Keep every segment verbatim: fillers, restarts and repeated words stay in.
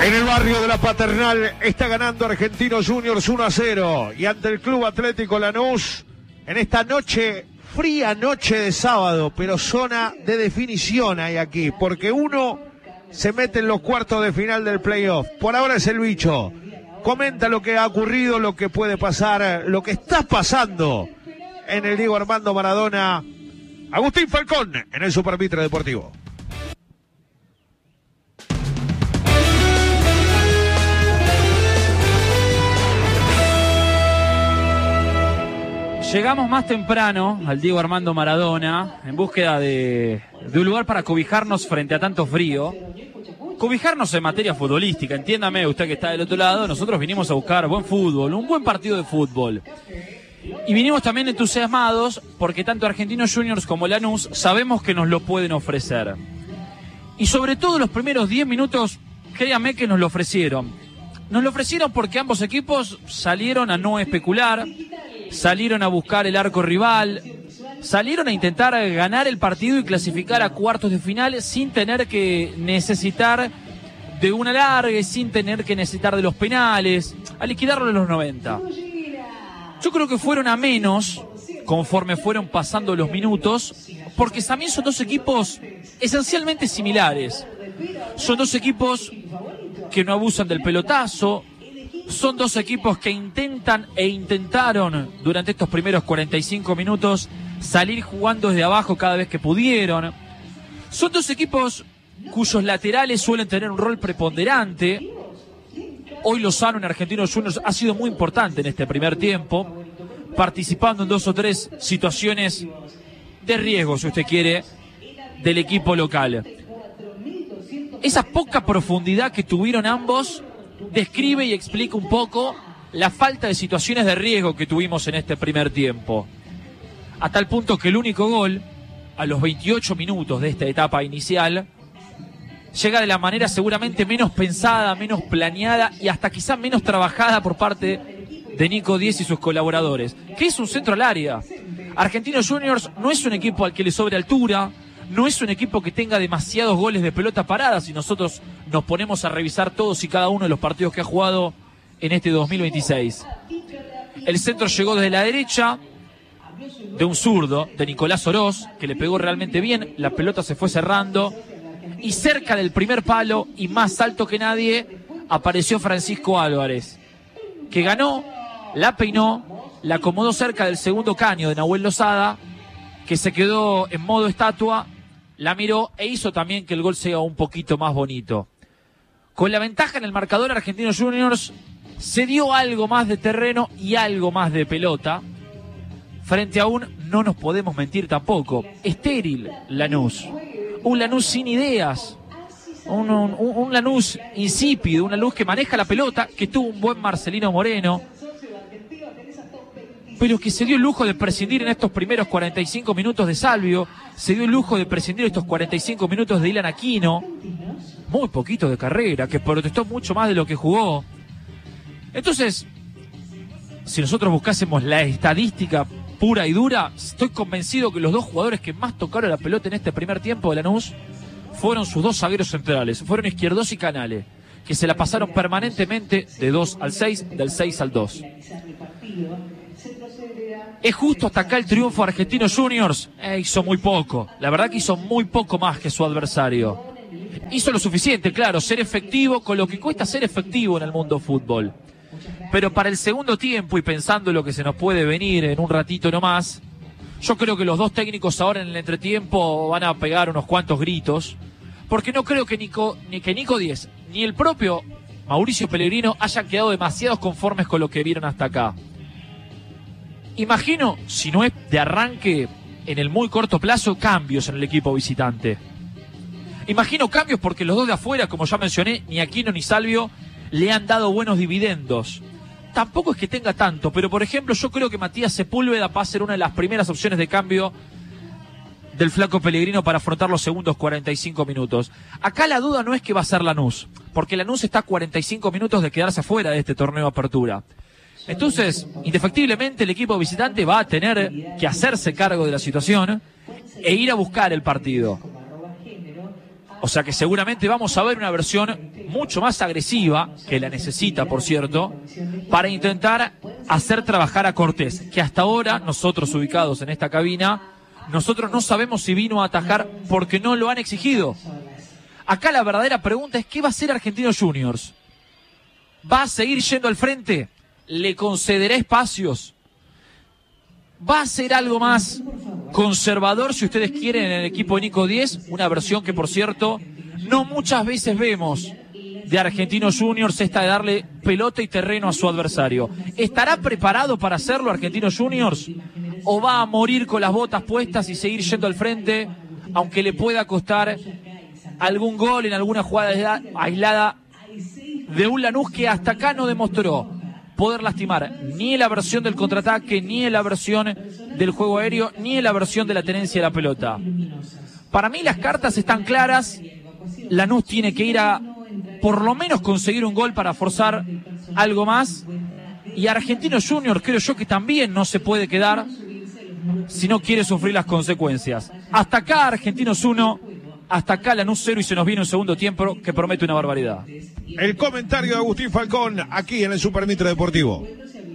En el barrio de la Paternal está ganando Argentinos Juniors uno a cero. Y ante el Club Atlético Lanús, en esta noche, fría noche de sábado, pero zona de definición hay aquí. Porque uno se mete en los cuartos de final del playoff. Por ahora es el Bicho. Comenta lo que ha ocurrido, lo que puede pasar, lo que está pasando en el Diego Armando Maradona. Agustín Falcón en el Supermitre Deportivo. Llegamos más temprano al Diego Armando Maradona en búsqueda de, de un lugar para cobijarnos frente a tanto frío. Cobijarnos en materia futbolística, entiéndame usted que está del otro lado, nosotros vinimos a buscar buen fútbol, un buen partido de fútbol. Y vinimos también entusiasmados porque tanto Argentinos Juniors como Lanús sabemos que nos lo pueden ofrecer. Y sobre todo los primeros diez minutos, créanme que nos lo ofrecieron. Nos lo ofrecieron porque ambos equipos salieron a no especular, salieron a buscar el arco rival, salieron a intentar ganar el partido y clasificar a cuartos de final sin tener que necesitar de un alargue, sin tener que necesitar de los penales, a liquidarlo en los noventa. Yo creo que fueron a menos conforme fueron pasando los minutos, porque también son dos equipos esencialmente similares. Son dos equipos que no abusan del pelotazo. Son dos equipos que intentan e intentaron durante estos primeros cuarenta y cinco minutos salir jugando desde abajo cada vez que pudieron. Son dos equipos cuyos laterales suelen tener un rol preponderante. Hoy Lozano en Argentinos Juniors ha sido muy importante en este primer tiempo, participando en dos o tres situaciones de riesgo, si usted quiere, del equipo local. Esa poca profundidad que tuvieron ambos describe y explica un poco la falta de situaciones de riesgo que tuvimos en este primer tiempo. A tal punto que el único gol, a los veintiocho minutos de esta etapa inicial, llega de la manera seguramente menos pensada, menos planeada y hasta quizá menos trabajada por parte de Nico Diez y sus colaboradores, que es un centro al área. Argentinos Juniors no es un equipo al que le sobre altura, no es un equipo que tenga demasiados goles de pelota parada. Si nosotros nos ponemos a revisar todos y cada uno de los partidos que ha jugado en este dos mil veintiséis. El centro llegó desde la derecha, de un zurdo, de Nicolás Oroz, que le pegó realmente bien, la pelota se fue cerrando, y cerca del primer palo, y más alto que nadie, apareció Francisco Álvarez, que ganó, la peinó, la acomodó cerca del segundo caño de Nahuel Lozada, que se quedó en modo estatua, la miró e hizo también que el gol sea un poquito más bonito. Con la ventaja en el marcador, Argentinos Juniors se dio algo más de terreno y algo más de pelota. Frente a un, no nos podemos mentir tampoco, estéril Lanús. Un Lanús sin ideas, un, un, un Lanús insípido, un Lanús que maneja la pelota, que tuvo un buen Marcelino Moreno, pero que se dio el lujo de prescindir en estos primeros cuarenta y cinco minutos de Salvio, se dio el lujo de prescindir estos cuarenta y cinco minutos de Ilan Aquino, muy poquito de carrera, que protestó mucho más de lo que jugó. Entonces, si nosotros buscásemos la estadística pura y dura, estoy convencido que los dos jugadores que más tocaron la pelota en este primer tiempo de Lanús fueron sus dos zagueros centrales, fueron Izquierdos y Canale, que se la pasaron permanentemente de dos al seis, del seis al dos. ¿Es justo hasta acá el triunfo de Argentinos Juniors? Eh, hizo muy poco. La verdad que hizo muy poco más que su adversario. Hizo lo suficiente, claro, ser efectivo con lo que cuesta ser efectivo en el mundo fútbol. Pero para el segundo tiempo y pensando en lo que se nos puede venir en un ratito nomás, yo creo que los dos técnicos ahora en el entretiempo van a pegar unos cuantos gritos, porque no creo que Nico, ni que Nico Diez ni el propio Mauricio Pellegrino hayan quedado demasiados conformes con lo que vieron hasta acá. Imagino, si no es de arranque, en el muy corto plazo, cambios en el equipo visitante. Imagino cambios porque los dos de afuera, como ya mencioné, ni Aquino ni Salvio le han dado buenos dividendos. Tampoco es que tenga tanto, pero por ejemplo yo creo que Matías Sepúlveda va a ser una de las primeras opciones de cambio del flaco Pellegrino para afrontar los segundos cuarenta y cinco minutos. Acá la duda no es que va a ser Lanús, porque Lanús está a cuarenta y cinco minutos de quedarse afuera de este torneo de apertura. Entonces, indefectiblemente el equipo visitante va a tener que hacerse cargo de la situación e ir a buscar el partido. O sea que seguramente vamos a ver una versión mucho más agresiva, que la necesita, por cierto, para intentar hacer trabajar a Cortés, que hasta ahora, nosotros ubicados en esta cabina, nosotros no sabemos si vino a atajar porque no lo han exigido. Acá la verdadera pregunta es, ¿qué va a hacer Argentinos Juniors? ¿Va a seguir yendo al frente? ¿Le concederá espacios? ¿Va a ser algo más conservador, si ustedes quieren, en el equipo de Nico Diez? Una versión que, por cierto, no muchas veces vemos de Argentinos Juniors, esta de darle pelota y terreno a su adversario. ¿Estará preparado para hacerlo Argentinos Juniors? ¿O va a morir con las botas puestas y seguir yendo al frente, aunque le pueda costar algún gol en alguna jugada aislada de un Lanús que hasta acá no demostró poder lastimar ni en la versión del contraataque, ni en la versión del juego aéreo, ni en la versión de la tenencia de la pelota? Para mí las cartas están claras. Lanús tiene que ir a por lo menos conseguir un gol para forzar algo más, y Argentinos Juniors creo yo que también no se puede quedar si no quiere sufrir las consecuencias. Hasta acá Argentinos uno, hasta acá Lanús cero, y se nos viene un segundo tiempo que promete una barbaridad. El comentario de Agustín Falcón aquí en el Super Mitre Deportivo.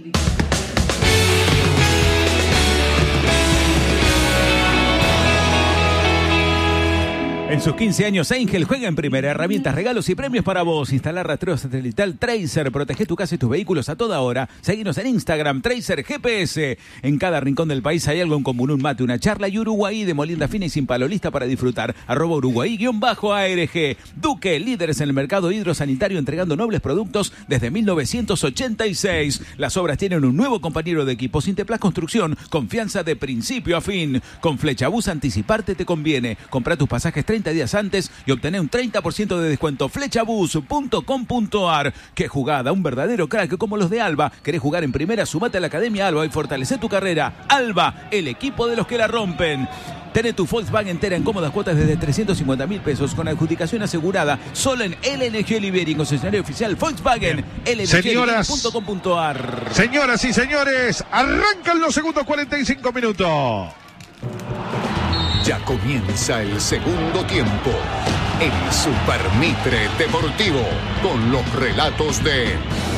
En sus quince años, Angel juega en primera. Herramientas, regalos y premios para vos. Instalar rastreo satelital Tracer. Protege tu casa y tus vehículos a toda hora. Seguinos en Instagram, Tracer G P S. En cada rincón del país hay algo en común. Un mate, una charla y Uruguay de molienda fina y sin palo. Lista para disfrutar. Arroba Uruguay guión bajo A R G. Duque, líderes en el mercado hidrosanitario, entregando nobles productos desde mil novecientos ochenta y seis. Las obras tienen un nuevo compañero de equipo. Sinteplas Construcción. Confianza de principio a fin. Con Flechabús, anticiparte te conviene. Compra tus pasajes treinta días antes y obtener un treinta por ciento de descuento. Flechabús punto com punto ar. Qué jugada, un verdadero crack como los de Alba. ¿Querés jugar en primera? Sumate a la Academia Alba y fortalece tu carrera. Alba, el equipo de los que la rompen. Tené tu Volkswagen entera en cómodas cuotas desde trescientos cincuenta mil pesos con adjudicación asegurada solo en L N G Liberi, concesionario oficial Volkswagen. L N G Liberi punto com punto ar. Señoras y señores, arrancan los segundos cuarenta y cinco minutos. Ya comienza el segundo tiempo. El Super Mitre Deportivo con los relatos de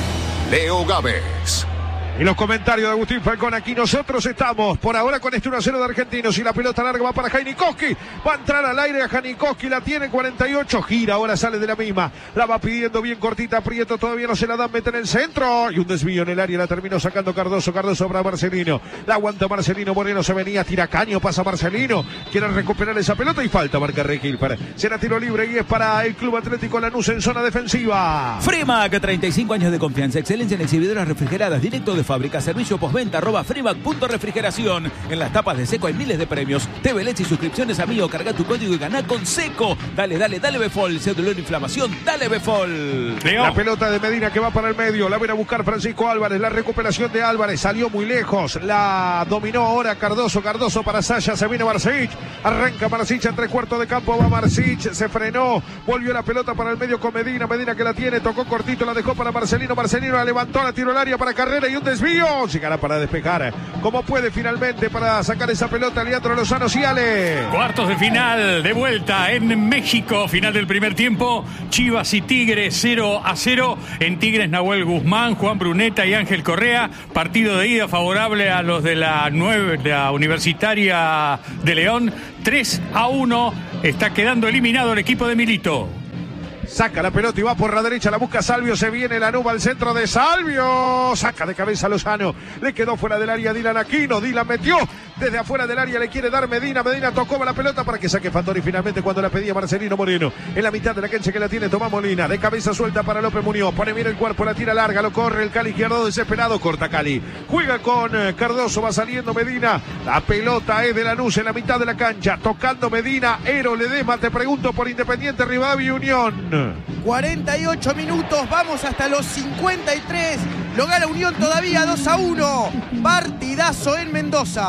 Leo Gávez. Y los comentarios de Agustín Falcón. Aquí nosotros estamos por ahora con este uno a cero de Argentinos, y la pelota larga va para Janikowski. Va a entrar al aire a Janikowski, la tiene cuarenta y ocho, gira, ahora sale de la misma. La va pidiendo bien cortita, Prieto todavía no se la dan, mete en el centro. Y un desvío en el área, la terminó sacando Cardoso. Cardoso para Marcelino. La aguanta Marcelino, Moreno se venía, tira caño, pasa Marcelino. Quiere recuperar esa pelota y falta, marca Regilfer. Será tiro libre y es para el Club Atlético Lanús en zona defensiva. Frimac, treinta y cinco años de confianza, excelencia en exhibidoras refrigeradas, directo de fábrica, servicio postventa, arroba Frimac punto refrigeración. En las tapas de Seco hay miles de premios. T V L E D y suscripciones, amigo. Carga tu código y ganá con Seco. Dale, dale, dale Befol. Si hay dolor, inflamación, dale Befol. Leo. La pelota de Medina que va para el medio. La viene a buscar Francisco Álvarez. La recuperación de Álvarez salió muy lejos. La dominó ahora Cardoso. Cardoso para Saya. Se viene Marsic. Arranca Marsic en tres cuartos de campo. Va Marsic. Se frenó. Volvió la pelota para el medio con Medina. Medina que la tiene. Tocó cortito. La dejó para Marcelino. Marcelino la levantó. La tiró al área para Carrera y un desvío. Llegará para despejar como puede finalmente para sacar esa pelota Leandro Lozano Ciales. Cuartos de final de vuelta en México, final del primer tiempo, Chivas y Tigres cero a cero. En Tigres Nahuel Guzmán, Juan Bruneta y Ángel Correa. Partido de ida favorable a los de la, nueve, de la Universitaria de León. tres a uno, está quedando eliminado el equipo de Milito. Saca la pelota y va por la derecha, la busca Salvio, se viene la nube al centro de Salvio, saca de cabeza Lozano, le quedó fuera del área Dylan Aquino, Dylan metió desde afuera del área, le quiere dar Medina, Medina tocó la pelota para que saque Fattori finalmente cuando la pedía Marcelino Moreno, en la mitad de la cancha que la tiene Tomás Molina, de cabeza suelta para López Muñoz, pone bien el cuerpo, la tira larga, lo corre el Cali izquierdo desesperado, corta Cali, juega con Cardoso, va saliendo Medina, la pelota es de Lanús en la mitad de la cancha, tocando Medina, Ero Ledesma, te pregunto por Independiente Rivadavia y Unión. cuarenta y ocho minutos, vamos hasta los cincuenta y tres. Lo gana Unión todavía dos a uno. Partidazo en Mendoza.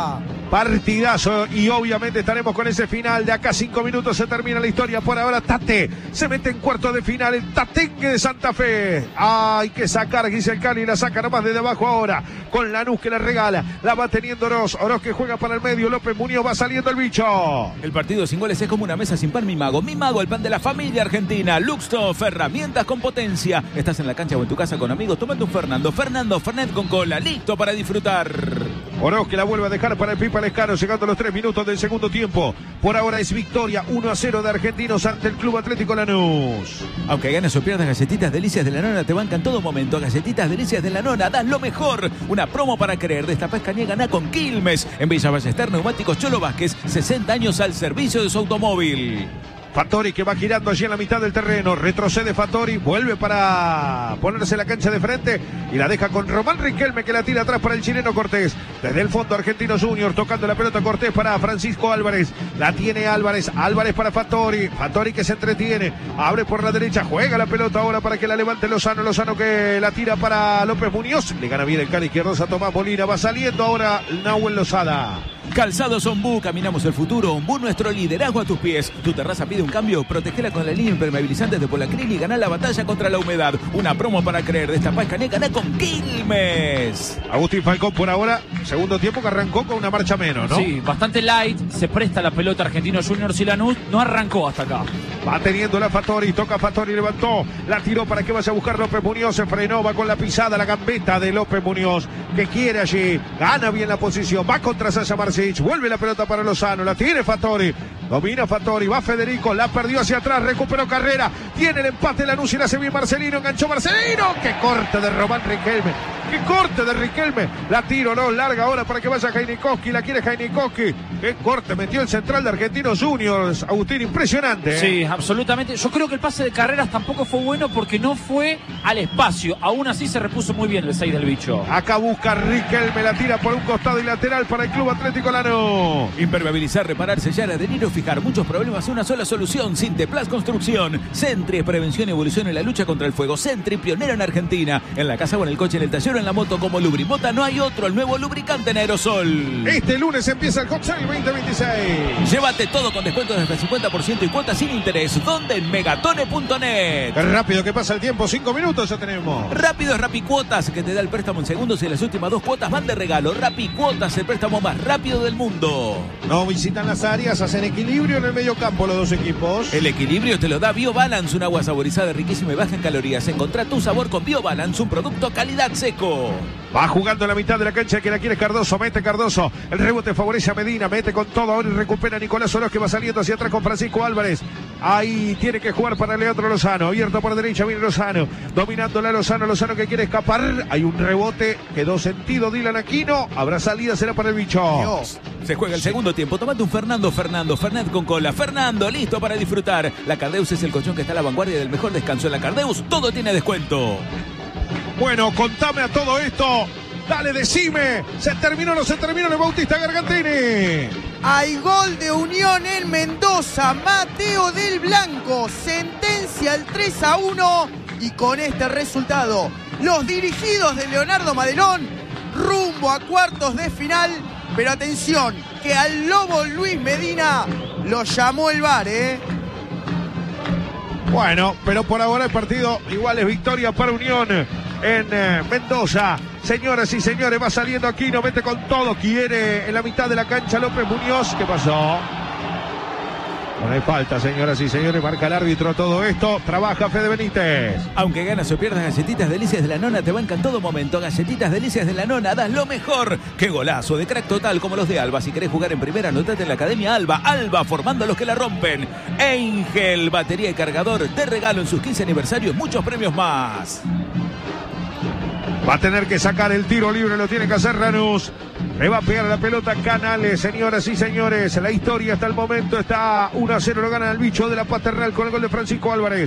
Partidazo, y obviamente estaremos con ese final. De acá a cinco minutos se termina la historia. Por ahora Tate se mete en cuarto de final, el Tatengue de Santa Fe. Hay que sacar, dice el Cali, la saca nomás desde abajo ahora, con Lanús que la regala, la va teniendo Oroz, Oroz que juega para el medio, López Muñoz, va saliendo el bicho. El partido sin goles es como una mesa sin pan, mi mago, mi mago, el pan de la familia argentina. Luxtoff, herramientas con potencia. Estás en la cancha o en tu casa con amigos, tomando un Fernando, Fernando, Fernet con cola, listo para disfrutar. Oroz que la vuelve a dejar para el Pipa Lescano, llegando a los tres minutos del segundo tiempo. Por ahora es victoria uno a cero de Argentinos ante el Club Atlético Lanús. Aunque ganes o pierdas, Galletitas Delicias de la Nona te bancan en todo momento. Galletitas Delicias de la Nona, das lo mejor. Una promo para creer. Destapá Escañé, ganá con Quilmes. En Villa Ballester, Neumáticos Cholo Vázquez, sesenta años al servicio de su automóvil. Fattori que va girando allí en la mitad del terreno, retrocede Fattori, vuelve para ponerse la cancha de frente y la deja con Román Riquelme que la tira atrás para el chileno Cortés. Desde el fondo Argentinos Juniors tocando la pelota Cortés para Francisco Álvarez, la tiene Álvarez, Álvarez para Fattori, Fattori que se entretiene, abre por la derecha, juega la pelota ahora para que la levante Lozano, Lozano que la tira para López Muñoz, le gana bien el cara izquierdo a Tomás Molina, va saliendo ahora Nahuel Lozada. Calzados Ombú, caminamos el futuro. Ombú, nuestro liderazgo a tus pies. Tu terraza pide un cambio, protegela con la línea impermeabilizante de Polacril y ganá la batalla contra la humedad. Una promo para creer. Destapá Escané, ganá con Quilmes. Agustín Falcón por ahora, segundo tiempo que arrancó con una marcha menos, ¿no? Sí, bastante light, se presta la pelota Argentinos Juniors y Lanús no arrancó hasta acá. Va teniendo la Fattori, toca Fattori, levantó, la tiró para que vaya a buscar López Muñoz, se frenó, va con la pisada, la gambeta de López Muñoz, que quiere allí, gana bien la posición, va contra Sasha Marcich, vuelve la pelota para Lozano, la tiene Fattori, domina Fattori, va Federico, la perdió hacia atrás, recuperó Carrera, tiene el empate Lanús y la hace bien Marcelino, enganchó Marcelino, que corte de Román Riquelme, que corte de Riquelme, la tiro, no, larga ahora para que vaya Jainikowski, la quiere Jainikowski, que corte, metió el central de Argentinos Juniors, Agustín, impresionante. ¿eh? Sí, absolutamente, yo creo que el pase de Carreras tampoco fue bueno porque no fue al espacio, aún así se repuso muy bien el seis del bicho. Acá busca Riquelme, la tira por un costado y lateral para el Club Atlético Lanús. Impermeabilizar, reparar, sellar, adherir o fijar muchos problemas, una sola solución. Sinteplas Construcción. Sentry, prevención y evolución en la lucha contra el fuego. Sentry, pionero en Argentina. En la casa o en el coche, en el taller o en la moto como Lubribota no hay otro. El nuevo lubricante en aerosol. Este lunes empieza el Hot Sale veinte veintiséis. Llévate todo con descuentos de hasta cincuenta por ciento y cuotas sin interés. ¿Dónde? En megatone punto net. Qué rápido que pasa el tiempo, cinco minutos ya tenemos. Rápido es Rapicuotas, que te da el préstamo en segundos y las últimas dos cuotas van de regalo. Rapicuotas, el préstamo más rápido del mundo. No visitan las áreas, hacen equilibrio en el medio campo los dos equipos. El equilibrio te lo da BioBalance, un agua saborizada, riquísima y baja en calorías. Encontrá tu sabor con BioBalance, un producto calidad seco. Va jugando en la mitad de la cancha, que la quiere Cardoso, mete Cardoso, el rebote favorece a Medina, mete con todo ahora y recupera a Nicolás Oroz, que va saliendo hacia atrás con Francisco Álvarez. Ahí tiene que jugar para Leandro Lozano, abierto por derecha, viene Lozano, dominándola Lozano, Lozano que quiere escapar, hay un rebote, quedó sentido Dylan Aquino, habrá salida, será para el bicho. Dios. Se juega el segundo tiempo, tomate un Fernando, Fernando, Fernet con cola, Fernando, listo para disfrutar. La Cardeus es el colchón que está a la vanguardia del mejor descanso. En la Cardeus todo tiene descuento. Bueno, contame a todo esto. Dale, decime. ¿Se terminó o no se terminó el Bautista Gargantini? Hay gol de Unión en Mendoza. Mateo del Blanco sentencia el tres a uno. Y con este resultado, los dirigidos de Leonardo Madelón rumbo a cuartos de final. Pero atención, que al Lobo Luis Medina lo llamó el V A R, ¿eh? Bueno, pero por ahora el partido igual es victoria para Unión en eh, Mendoza. Señoras y señores, va saliendo Aquino, mete con todo, quiere en la mitad de la cancha López Muñoz. ¿Qué pasó? No hay falta, señoras y señores, marca el árbitro todo esto, trabaja Fede Benítez. Aunque ganas o pierdas, Galletitas Delicias de la Nona te bancan en todo momento. Galletitas Delicias de la Nona, das lo mejor. ¡Qué golazo! De crack total como los de Alba. Si querés jugar en primera, anotate en la Academia Alba. Alba, formando a los que la rompen. Angel, batería y cargador de regalo en sus quince aniversarios, muchos premios más. Va a tener que sacar el tiro libre, lo tiene que hacer Lanús. Le va a pegar la pelota Canales, señoras y señores. La historia hasta el momento está uno a cero, lo gana el bicho de la Paternal con el gol de Francisco Álvarez.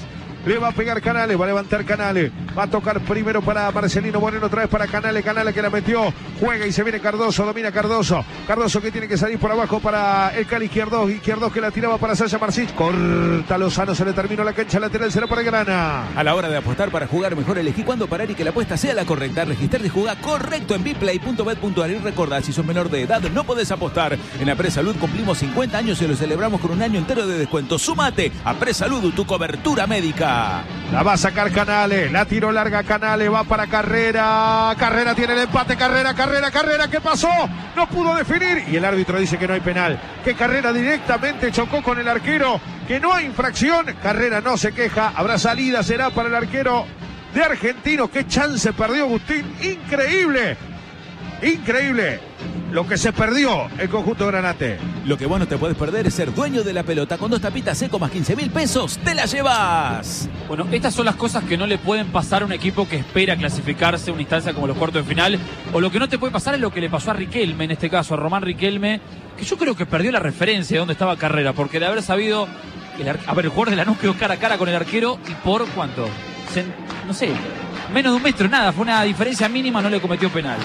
Le va a pegar Canales, va a levantar Canales. Va a tocar primero para Marcelino Moreno, otra vez para Canales. Canales que la metió. Juega y se viene Cardoso. Domina Cardoso. Cardoso que tiene que salir por abajo para el Cali Izquierdos. Izquierdos que la tiraba para Sasha Marcich. Corta Lozano. Se le terminó la cancha lateral. Será para Grana. A la hora de apostar para jugar mejor, elegí cuándo parar y que la apuesta sea la correcta. Registrar y jugar correcto en biplay punto bet punto a r. Y recordá, si sos menor de edad, no podés apostar. En Apresalud cumplimos cincuenta años y lo celebramos con un año entero de descuento. Súmate a Apresalud, tu cobertura médica. La va a sacar Canales. La tiró larga Canales. Va para Carrera. Carrera tiene el empate. Carrera, Carrera, Carrera. ¿Qué pasó? No pudo definir. Y el árbitro dice que no hay penal. Que Carrera directamente chocó con el arquero. Que no hay infracción. Carrera no se queja. Habrá salida. Será para el arquero de Argentinos. Qué chance perdió Agustín. Increíble. Increíble lo que se perdió el conjunto granate. Lo que vos no te podés perder es ser dueño de la pelota. Con dos tapitas seco más quince mil pesos, te la llevas. Bueno, estas son las cosas que no le pueden pasar a un equipo que espera clasificarse a una instancia como los cuartos de final. O lo que no te puede pasar es lo que le pasó a Riquelme, en este caso, a Román Riquelme, que yo creo que perdió la referencia de dónde estaba Carrera, porque de haber sabido... El ar... A ver, el jugador de Lanús quedó cara a cara con el arquero y por ¿cuánto? Se... No sé, menos de un metro, nada. Fue una diferencia mínima, no le cometió penal.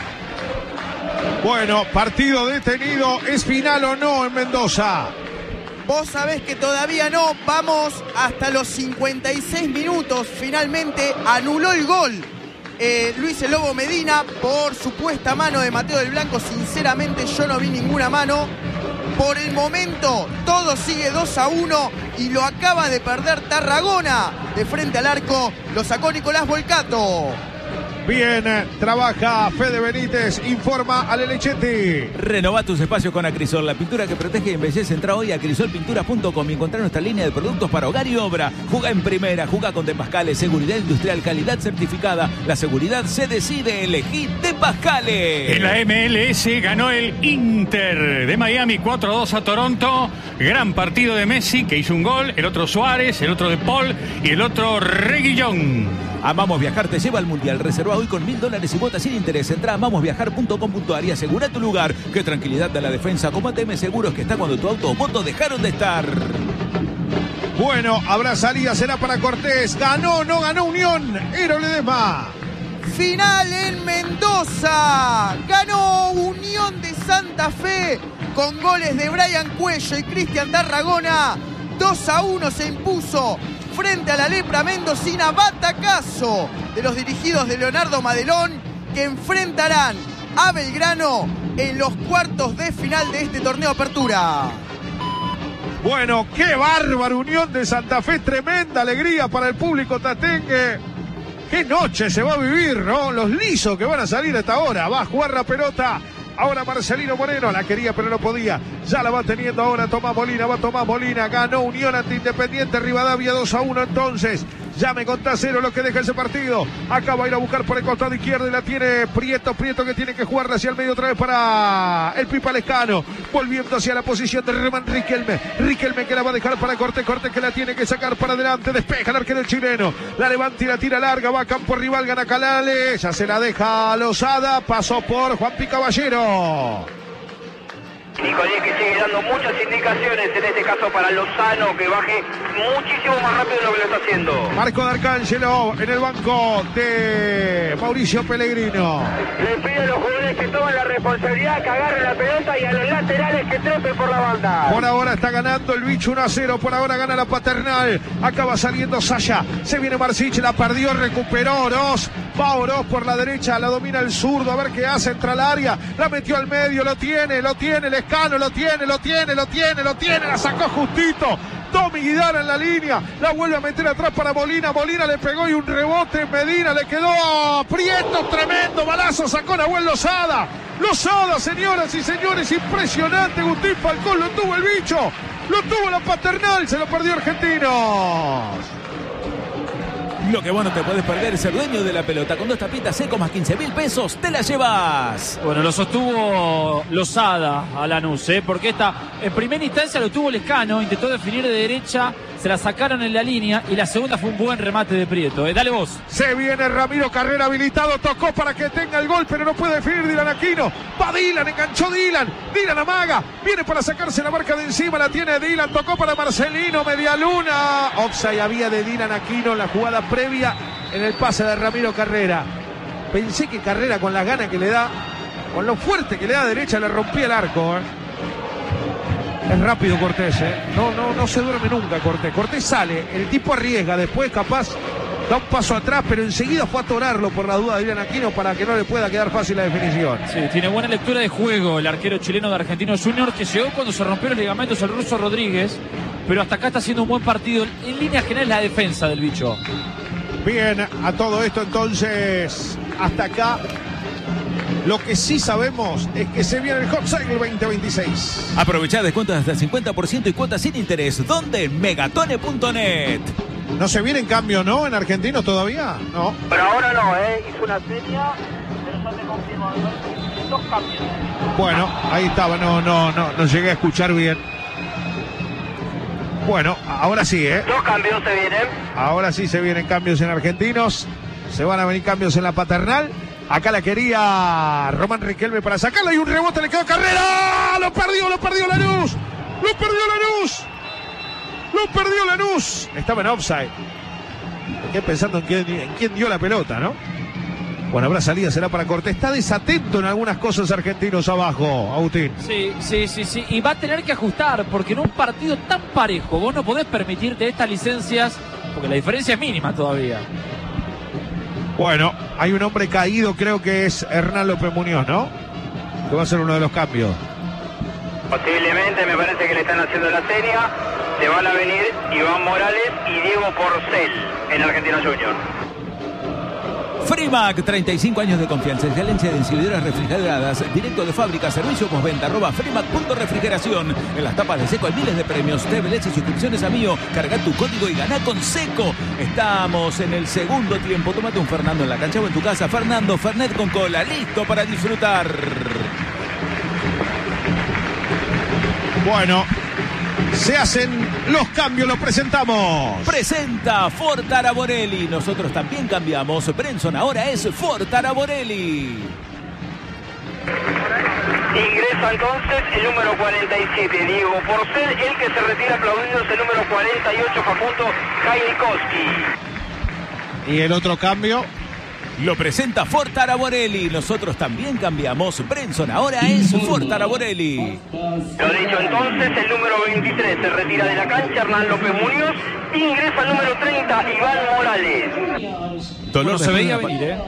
Bueno, partido detenido. ¿Es final o no en Mendoza? Vos sabés que todavía no. Vamos hasta los cincuenta y seis minutos. Finalmente anuló el gol eh, Luis el Lobo Medina por supuesta mano de Mateo del Blanco. Sinceramente yo no vi ninguna mano. Por el momento todo sigue dos a uno y lo acaba de perder Tarragona. De frente al arco lo sacó Nicolás Volcato. Bien, trabaja Fede Benítez, informa a Lelechetti. Renová tus espacios con Acrisol, la pintura que protege y embellece. Entra hoy a acrisol pinturas punto com y encontrá nuestra línea de productos para hogar y obra. Juga en primera, juga con Tempascales, seguridad industrial, calidad certificada. La seguridad se decide, elegí Tempascales. En la M L S ganó el Inter de Miami cuatro a dos a Toronto. Gran partido de Messi, que hizo un gol, el otro Suárez, el otro De Paul y el otro Reguillón. Amamos Viajar te lleva al Mundial. Reserva hoy con mil dólares y cuotas sin interés. Entra a amamos viajar punto com punto a r y asegura tu lugar. Qué tranquilidad da la defensa. Como A T M Seguros, que está cuando tu auto o moto dejaron de estar. Bueno, habrá salida, será para Cortés. Ganó, no ganó Unión. Ero Ledesma. Final en Mendoza. Ganó Unión de Santa Fe con goles de Brian Cuello y Cristian Tarragona. dos a uno se impuso frente a la lepra mendocina. Batacazo de los dirigidos de Leonardo Madelón, que enfrentarán a Belgrano en los cuartos de final de este torneo Apertura. Bueno, qué bárbaro Unión de Santa Fe, tremenda alegría para el público tatengue. Qué noche se va a vivir, ¿no? Los lisos que van a salir a esta hora. Va a jugar la pelota. Ahora Marcelino Moreno, la quería pero no podía. Ya la va teniendo ahora Tomás Molina, va Tomás Molina. Ganó Unión ante Independiente Rivadavia dos a uno entonces. Ya me contá cero lo que deja ese partido. Acá va a ir a buscar por el costado izquierdo y la tiene Prieto. Prieto que tiene que jugarla hacia el medio otra vez para el Pipa Lescano. Volviendo hacia la posición de Román Riquelme. Riquelme que la va a dejar para Cortés. Cortés que la tiene que sacar para adelante. Despeja el arquero chileno. La levanta y la tira larga. Va a campo rival, gana Canales. Ya se la deja a Lozada. Pasó por Juan Pi Caballero. Nicolás que sigue dando muchas indicaciones, en este caso para Lozano, que baje muchísimo más rápido de lo que lo está haciendo. Marco D'Arcangelo en el banco de Mauricio Pellegrino. Le pide a los jugadores que tomen la responsabilidad, que agarren la pelota y a los laterales que trepen por la banda. Por ahora está ganando el bicho uno a cero, por ahora gana la Paternal. Acaba saliendo Sasha, se viene Marcich, la perdió, recuperó Oroz. Va Oroz por la derecha, la domina el zurdo, a ver qué hace, entra al área, la metió al medio, lo tiene, lo tiene, Lescano, lo tiene, lo tiene, lo tiene, lo tiene, la sacó justito. Domi Guidara en la línea, la vuelve a meter atrás para Molina, Molina le pegó y un rebote, Medina le quedó a Prieto, tremendo balazo, sacó Nahuel Lozada. Lozada, señoras y señores, impresionante, Agustín Falcón, lo tuvo el bicho, lo tuvo la Paternal, se lo perdió Argentinos. Lo que vos no te podés perder es ser dueño de la pelota. Con dos tapitas seco más quince mil pesos, te la llevas. Bueno, lo sostuvo Lozada a Lanús, ¿eh? Porque esta, en primera instancia lo tuvo Lescano, intentó definir de derecha se la sacaron en la línea y la segunda fue un buen remate de Prieto. Eh, dale vos. Se viene Ramiro Carrera habilitado, tocó para que tenga el gol, pero no puede definir Dylan Aquino. Va Dylan, enganchó Dylan, Dylan amaga, viene para sacarse la marca de encima, la tiene Dylan, tocó para Marcelino, media luna. Offside había de Dylan Aquino en la jugada previa en el pase de Ramiro Carrera. Pensé que Carrera con las ganas que le da, con lo fuerte que le da a derecha, le rompía el arco. ¿eh? Es rápido Cortés, ¿eh? no, no, no se duerme nunca Cortés. Cortés sale, el tipo arriesga, después capaz da un paso atrás, pero enseguida fue a atorarlo por la duda de Dylan Aquino para que no le pueda quedar fácil la definición. Sí, tiene buena lectura de juego el arquero chileno de Argentinos Juniors, que llegó cuando se rompió los ligamentos el ruso Rodríguez, pero hasta acá está haciendo un buen partido. En líneas generales la defensa del bicho. Bien, a todo esto entonces, hasta acá, lo que sí sabemos es que se viene el Hot Sale veinte veintiséis. Aprovechá descuentos hasta el cincuenta por ciento y cuotas sin interés. ¿Dónde? En megatone punto net. No se viene en cambio, ¿no? En Argentinos todavía, no. Pero ahora no, ¿eh? Hizo una seña, pero ya te confirmo, dos cambios. Bueno, ahí estaba, no, no, no, no llegué a escuchar bien. Bueno, ahora sí, ¿eh? Dos cambios se vienen. Ahora sí se vienen cambios en Argentinos. Se van a venir cambios en la Paternal. Acá la quería Román Riquelme para sacarla y un rebote le quedó a Carrera. ¡Lo perdió, lo perdió Lanús! ¡Lo perdió Lanús! ¡Lo perdió Lanús! Estaba en offside. Me quedé pensando en quién, en quién dio la pelota, ¿no? Bueno, habrá salida, será para Cortés. Está desatento en algunas cosas Argentinos abajo, Agustín. Sí, sí, sí, sí. Y va a tener que ajustar, porque en un partido tan parejo vos no podés permitirte estas licencias, porque la diferencia es mínima todavía. Bueno, hay un hombre caído, creo que es Hernán López Muñoz, ¿no? Que va a ser uno de los cambios. Posiblemente, me parece que le están haciendo la seña. Se van a venir Iván Morales y Diego Porcel en Argentinos Juniors. Frimac, treinta y cinco años de confianza, excelencia de encibidoras refrigeradas, directo de fábrica, servicio postventa, arroba frimac punto refrigeración. En las tapas de Seco hay miles de premios, T V L S y suscripciones a Mío. Carga tu código y ganá con Seco. Estamos en el segundo tiempo. Tómate un Fernando en la cancha o en tu casa. Fernando, Fernet con cola, listo para disfrutar. Bueno, se hacen los cambios, los presentamos. Presenta Ford Araborelli. Nosotros también cambiamos. Brenson ahora es Ford Araborelli. Ingresa entonces el número cuarenta y siete, Diego Porcel, el que se retira aplaudido es el número cuarenta y ocho, Facundo Jailikowski. Y el otro cambio lo presenta Ford Araborelli. Nosotros también cambiamos. Brenson ahora es Ford Araborelli. Lo dicho entonces, el número veintitrés se retira de la cancha, Hernán López Muñoz. Ingresa el número treinta, Iván Morales. Dolor bueno, se veía venir, ¿eh?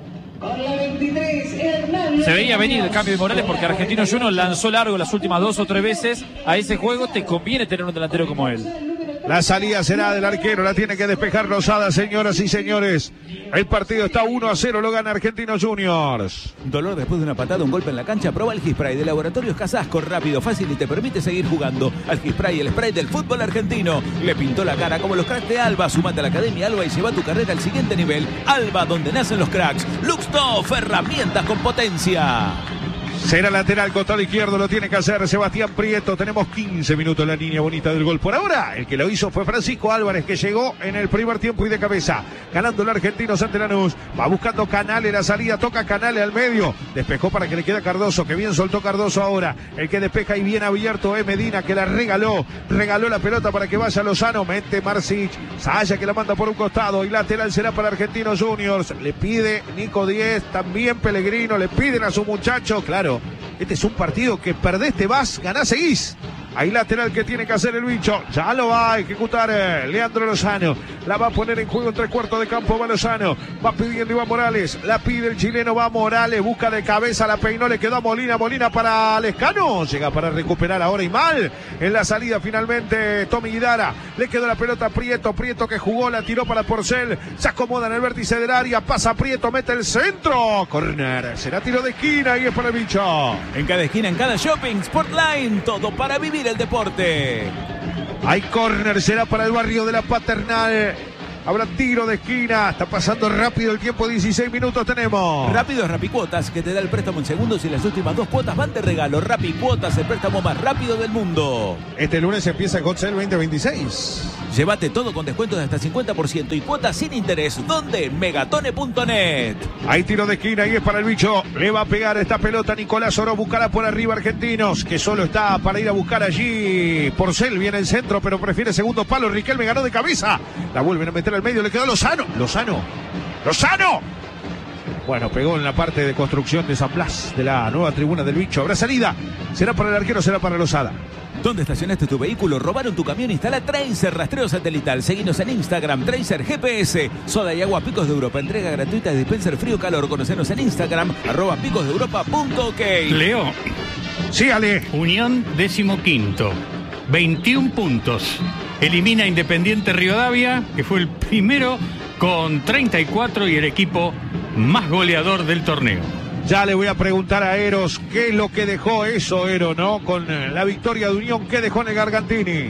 Se veía venir el cambio de Morales porque Argentinos Juniors lanzó largo las últimas dos o tres veces a ese juego. Te conviene tener un delantero como él. La salida será del arquero, la tiene que despejar Rosada, señoras y señores. El partido está uno a cero, lo gana Argentinos Juniors. Dolor después de una patada, un golpe en la cancha. Prueba el Gispray de Laboratorios Casasco, rápido, fácil y te permite seguir jugando. Al Gispray, el spray del fútbol argentino. Le pintó la cara como los cracks de Alba. Sumate a la Academia Alba y lleva tu carrera al siguiente nivel. Alba, donde nacen los cracks. Luxtoff, herramientas con potencia. Será lateral, costado izquierdo, lo tiene que hacer Sebastián Prieto. Tenemos quince minutos en la línea bonita del gol. Por ahora, el que lo hizo fue Francisco Álvarez, que llegó en el primer tiempo y de cabeza. Ganando el Argentinos ante Lanús. Va buscando Canales, la salida, toca Canales al medio. Despejó para que le quede a Cardoso, que bien soltó Cardoso ahora. El que despeja y bien abierto es Medina, que la regaló. Regaló la pelota para que vaya Lozano. Mete Marcic. Saya, que la manda por un costado. Y lateral será para Argentinos Juniors. Le pide Nico Diez, también Pellegrino. Le piden a su muchacho, claro. Este es un partido que perdés, te vas, ganás, seguís. Hay lateral que tiene que hacer el bicho. Ya lo va a ejecutar eh, Leandro Lozano. La va a poner en juego en tres cuartos de campo. Va Lozano. Va pidiendo Iván Morales. La pide el chileno. Va Morales. Busca de cabeza. La peinó. Le quedó a Molina. Molina para Lescano. Llega para recuperar ahora y mal. En la salida finalmente Tommy Guidara. Le quedó la pelota a Prieto. Prieto que jugó. La tiró para Porcel. Se acomoda en el vértice del área. Pasa Prieto. Mete el centro. Corner. Será tiro de esquina y es para el bicho. En cada esquina, en cada shopping. Sportline. Todo para vivir el deporte. Hay córner, será para el barrio de la Paternal. Habrá tiro de esquina. Está pasando rápido el tiempo, dieciséis minutos tenemos. Rápido es Rapicuotas, que te da el préstamo en segundos y las últimas dos cuotas van de regalo. Rapicuotas, el préstamo más rápido del mundo. Este lunes empieza el Hot Sale veinte veintiséis. Llévate todo con descuentos de hasta cincuenta por ciento y cuotas sin interés. ¿Dónde? En megatone punto net. Hay tiro de esquina y es para el bicho. Le va a pegar esta pelota Nicolás Oro. Buscará por arriba Argentinos, que solo está para ir a buscar allí. Porcel viene el centro, pero prefiere segundo palo. Riquelme ganó de cabeza. La vuelven a meter al medio. Le quedó Lozano. Lozano. Lozano. Bueno, pegó en la parte de construcción de San Blas, de la nueva tribuna del bicho. Habrá salida. ¿Será para el arquero o será para Lozada? ¿Dónde estacionaste tu vehículo? ¿Robaron tu camión? Instala Tracer Rastreo Satelital. Seguinos en Instagram, Tracer G P S. Soda y agua Picos de Europa. Entrega gratuita de dispenser frío calor. Conocenos en Instagram, arroba picosdeeuropa.ok. Leo. Sí, Ale. Unión decimoquinto. veintiún puntos. Elimina a Independiente Rivadavia, que fue el primero con treinta y cuatro y el equipo más goleador del torneo. Ya le voy a preguntar a Eros qué es lo que dejó eso, Eros, ¿no? Con la victoria de Unión, ¿qué dejó en el Gargantini?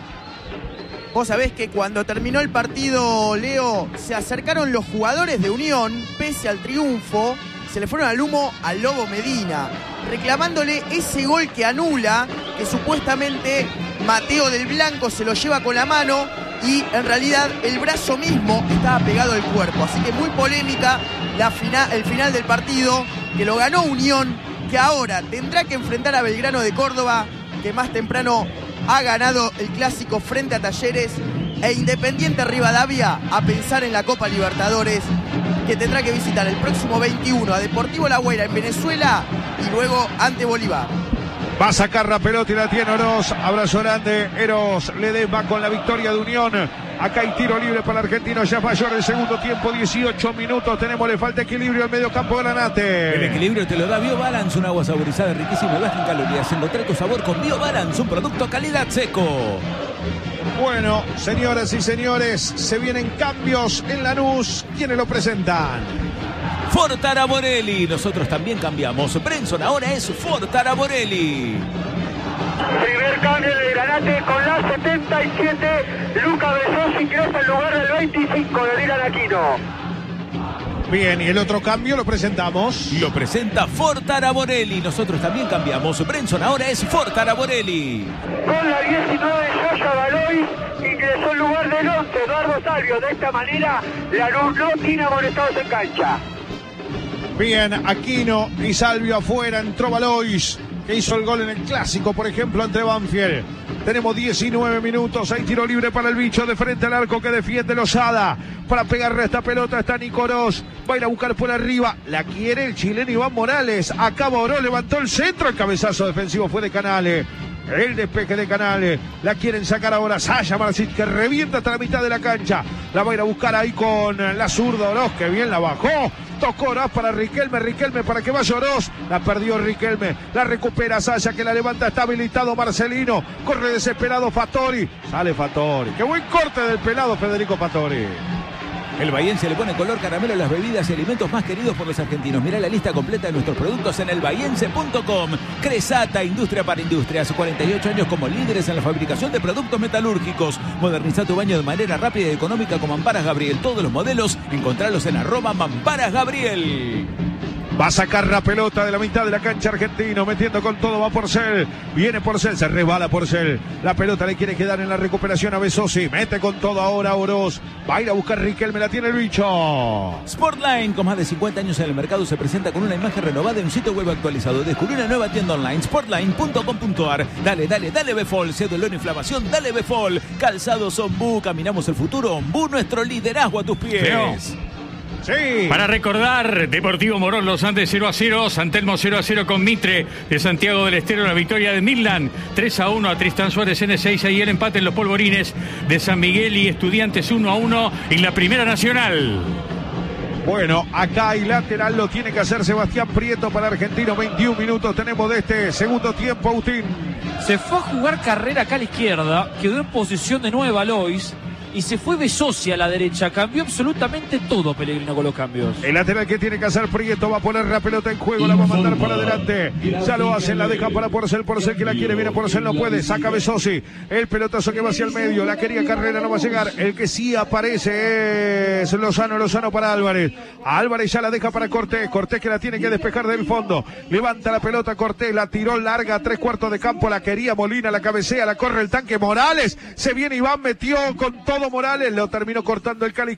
Vos sabés que cuando terminó el partido, Leo, se acercaron los jugadores de Unión, pese al triunfo, se le fueron al humo al Lobo Medina, reclamándole ese gol que anula, que supuestamente Mateo del Blanco se lo lleva con la mano y en realidad el brazo mismo estaba pegado al cuerpo. Así que muy polémica la final, el final del partido, que lo ganó Unión, que ahora tendrá que enfrentar a Belgrano de Córdoba, que más temprano ha ganado el clásico frente a Talleres, e Independiente Rivadavia a pensar en la Copa Libertadores, que tendrá que visitar el próximo veintiuno a Deportivo La Guaira en Venezuela y luego ante Bolívar. Va a sacar la pelota y la tiene Oroz. Abrazo grande. Eros Ledesma con la victoria de Unión. Acá hay tiro libre para el argentino. Ya falló en el segundo tiempo. dieciocho minutos. Tenemos, le falta equilibrio al medio campo Granate. El equilibrio te lo da BioBalance, un agua saborizada riquísima y baja en calorías. Encontrá tu sabor con BioBalance, un producto calidad seco. Bueno, señoras y señores, se vienen cambios en Lanús. ¿Quiénes lo presentan? Fortara Morelli, nosotros también cambiamos. Brenson ahora es Fortara Morelli. Primer cambio de Granate con la setenta y siete. Luca Besos ingresa en lugar del veinticinco de Dylan Aquino. Bien, y el otro cambio lo presentamos. Lo presenta Fortara Morelli. Nosotros también cambiamos. Brenson ahora es Fortara Morelli. Con la diecinueve, Yaya Balois ingresó en lugar del once, Eduardo Salvio. De esta manera, Lanús no tiene amonestados en cancha. Bien, Aquino y Salvio afuera, entró Balois, que hizo el gol en el clásico, por ejemplo, ante Banfield. Tenemos diecinueve minutos, hay tiro libre para el bicho de frente al arco que defiende Lozada. Para pegarle esta pelota está Nico Oroz, va a ir a buscar por arriba, la quiere el chileno Iván Morales. Acá Oroz levantó el centro, el cabezazo defensivo fue de Canales. El despeje de Canales, la quieren sacar ahora Saya Marcit, que revienta hasta la mitad de la cancha. La va a ir a buscar ahí con la zurda Oroz, que bien la bajó. Tocó Oroz para Riquelme, Riquelme para que vaya Oroz. La perdió Riquelme, la recupera Saya, que la levanta, está habilitado Marcelino. Corre desesperado Fattori, sale Fattori. Qué buen corte del pelado Federico Fattori. El bahiense le pone color caramelo a las bebidas y alimentos más queridos por los argentinos. Mirá la lista completa de nuestros productos en el bahiense punto com. Cresata, industria para industrias. cuarenta y ocho años como líderes en la fabricación de productos metalúrgicos. Moderniza tu baño de manera rápida y económica con Mamparas Gabriel. Todos los modelos, encontralos en arroba Mamparas Gabriel. Va a sacar la pelota de la mitad de la cancha argentino, metiendo con todo, va Porcel, viene Porcel, se resbala Porcel, la pelota le quiere quedar en la recuperación a Besosi, mete con todo ahora Oroz, va a ir a buscar Riquelme, la tiene el bicho. Sportline, con más de cincuenta años en el mercado, se presenta con una imagen renovada y un sitio web actualizado. Descubrí una nueva tienda online, sportline punto com punto ar. Dale, dale, dale Befol, sé dolor e inflamación, dale Befol. Calzados Ombú, caminamos el futuro, Ombú, nuestro liderazgo a tus pies. Leo. Sí. Para recordar, Deportivo Morón, Los Andes cero a cero, San Telmo cero a cero con Mitre de Santiago del Estero, la victoria de Midland tres a uno a Tristán Suárez N seis, ahí el empate en los Polvorines de San Miguel y Estudiantes uno a uno en la Primera Nacional. Bueno, acá hay lateral, lo tiene que hacer Sebastián Prieto para Argentino. veintiún minutos tenemos de este segundo tiempo, Agustín. Se fue a jugar carrera acá a la izquierda, quedó en posición de nueve Balois y se fue Besosi a la derecha. Cambió absolutamente todo Pellegrino con los cambios. El lateral que tiene que hacer Prieto va a poner la pelota en juego, la va a mandar para adelante. Ya lo hacen, la deja para Porcel, Porcel que la quiere, viene Porcel, no puede, saca Besosi. El pelotazo que va hacia el medio, la quería Carrera, no va a llegar. El que sí aparece es Lozano, Lozano para Álvarez. Álvarez ya la deja para Cortés, Cortés que la tiene que despejar del fondo. Levanta la pelota Cortés, la tiró larga, tres cuartos de campo, la quería Molina, la cabecea, la corre el tanque Morales. Se viene Iván, metió con todo Morales, lo terminó cortando el Cali.